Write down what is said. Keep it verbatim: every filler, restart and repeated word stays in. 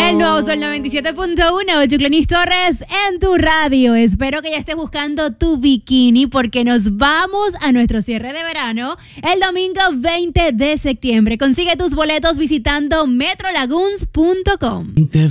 El nuevo Sol noventa y siete punto uno, Yuclenis Torres en tu radio. Espero que ya estés buscando tu bikini porque nos vamos a nuestro cierre de verano el domingo veinte de septiembre. Consigue tus boletos visitando metrolagoons punto com.